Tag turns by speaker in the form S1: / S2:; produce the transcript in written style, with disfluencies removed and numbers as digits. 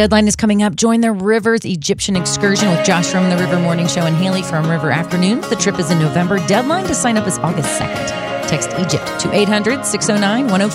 S1: Deadline is coming up. Join the Rivers Egyptian excursion with Josh from the River Morning Show and Haley from River Afternoons. The trip is in November. Deadline to sign up is August 2nd. Text Egypt to 800-609-1045.